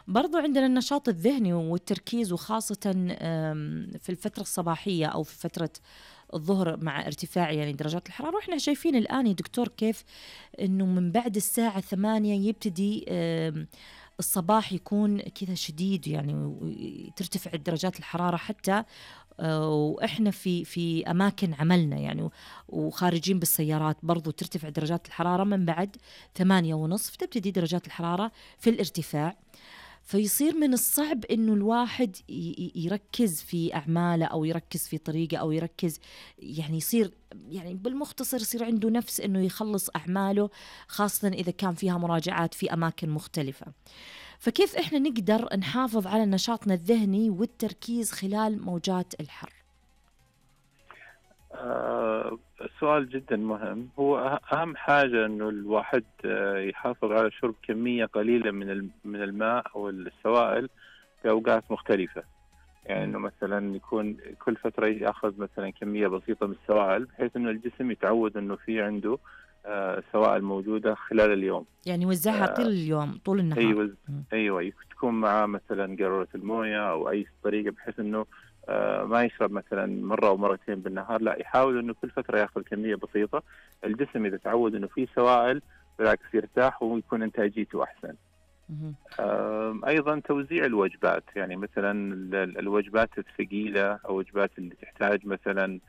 برضو عندنا النشاط الذهني والتركيز، وخاصة في الفترة الصباحية أو في فترة الظهر مع ارتفاع يعني درجات الحرارة. وإحنا شايفين الآن يا دكتور كيف إنه من بعد الساعة 8 يبتدي الصباح يكون كذا شديد يعني، ترتفع درجات الحرارة حتى وإحنا في أماكن عملنا يعني وخارجين بالسيارات برضو ترتفع درجات الحرارة من بعد 8:30 تبتدي درجات الحرارة في الارتفاع. فيصير من الصعب إنه الواحد يركز في أعماله أو يركز في طريقه أو يركز، يعني يصير يعني بالمختصر يصير عنده نفس إنه يخلص أعماله، خاصة إذا كان فيها مراجعات في أماكن مختلفة. فكيف إحنا نقدر نحافظ على نشاطنا الذهني والتركيز خلال موجات الحر؟ سؤال جدا مهم. هو أهم حاجة إنه الواحد يحافظ على شرب كمية قليلة من الماء أو السوائل في أوقات مختلفة. يعني إنه مثلا يكون كل فترة يأخذ مثلا كمية بسيطة من السوائل، بحيث إنه الجسم يتعود إنه في عنده سوائل موجودة خلال اليوم. يعني وزعها طول اليوم طول النهار. أيوة. أيوة، تكون معاه مثلا قارورة الموية أو أي طريقة، بحيث إنه ما يشرب مثلا مرة أو مرتين بالنهار، لا يحاول إنه كل فترة يأخذ كمية بسيطة. الجسم إذا تعود إنه في سوائل بالعكس يرتاح ويكون إنتاجيته أحسن. أيضا توزيع الوجبات، يعني مثلا الوجبات الثقيلة أو الوجبات اللي تحتاج مثلا